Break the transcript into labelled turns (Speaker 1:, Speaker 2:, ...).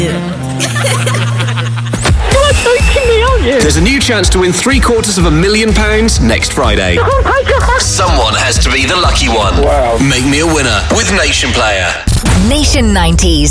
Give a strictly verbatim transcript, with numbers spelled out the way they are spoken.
Speaker 1: There's a new chance to win three quarters of a million pounds next Friday.
Speaker 2: Oh my God.
Speaker 1: Someone has to be the lucky one.
Speaker 3: Wow.
Speaker 1: Make me a winner with Nation Player.
Speaker 4: Nation nineties.